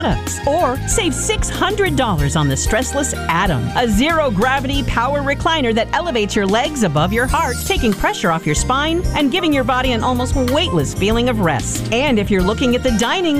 Or save $600 on the Stressless Atom, a zero-gravity power recliner that elevates your legs above your heart, taking pressure off your spine and giving your body an almost weightless feeling of rest. And if you're looking at the dining